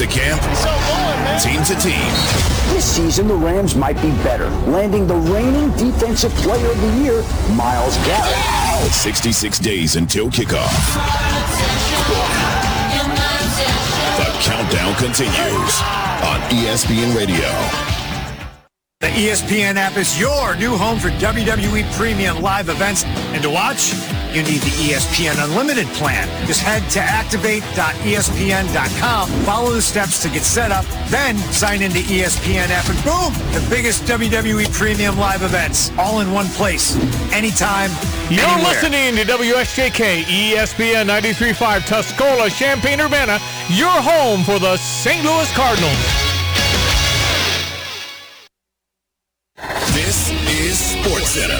to camp, team to team. This season, the Rams might be better, landing the reigning Defensive Player of the Year, Myles Garrett. 66 days until kickoff. The countdown continues on ESPN Radio. The ESPN app is your new home for WWE Premium Live events. And to watch, you need the ESPN Unlimited plan. Just head to activate.espn.com, follow the steps to get set up, then sign into ESPN app, and boom, the biggest WWE Premium Live events, all in one place, anytime, You're anywhere. listening to WSJK, ESPN 93.5, Tuscola, Champaign-Urbana, your home for the St. Louis Cardinals. This is SportsCenter.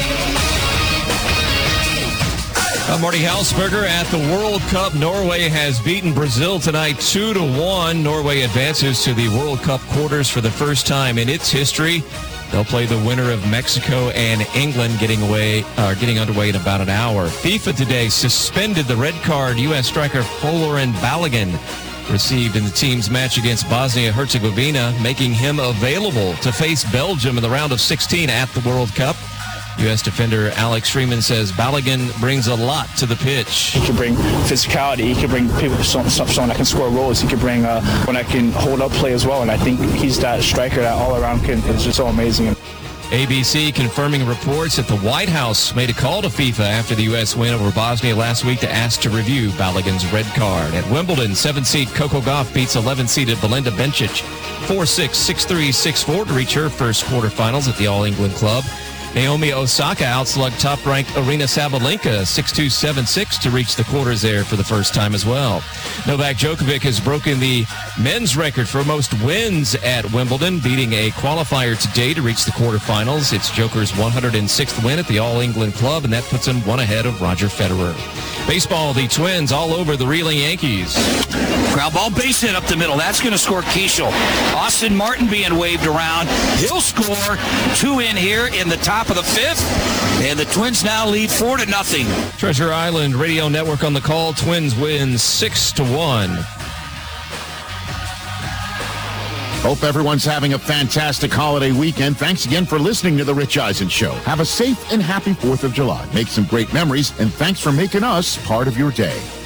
I'm Marty Hausberger at the World Cup. Norway has beaten Brazil tonight 2-1. Norway advances to the World Cup quarters for the first time in its history. They'll play the winner of Mexico and England getting underway in about an hour. FIFA today suspended the red card U.S. striker Folarin Balogun received in the team's match against Bosnia-Herzegovina, making him available to face Belgium in the round of 16 at the World Cup. U.S. defender Alex Freeman says Balogun brings a lot to the pitch. He can bring physicality. He can bring people, someone that can score goals. He can bring one that can hold up play as well. And I think he's that striker that all around is just so amazing. ABC confirming reports that the White House made a call to FIFA after the U.S. win over Bosnia last week to ask to review Balogun's red card. At Wimbledon, 7-seed Coco Gauff beats 11-seeded Belinda Bencic 4-6, 6-3, 6-4 to reach her first quarterfinals at the All England Club. Naomi Osaka outslugged top-ranked Aryna Sabalenka 6-2, 7-6 to reach the quarters there for the first time as well. Novak Djokovic has broken the men's record for most wins at Wimbledon, beating a qualifier today to reach the quarterfinals. It's Joker's 106th win at the All England Club, and that puts him one ahead of Roger Federer. Baseball, the Twins all over the reeling Yankees. Ground ball base hit up the middle. That's going to score Keishel. Austin Martin being waved around. He'll score. 2 in here in the top of the 5th. And the Twins now lead 4-0. Treasure Island Radio Network on the call. Twins win 6-1. Hope everyone's having a fantastic holiday weekend. Thanks again for listening to The Rich Eisen Show. Have a safe and happy 4th of July. Make some great memories, and thanks for making us part of your day.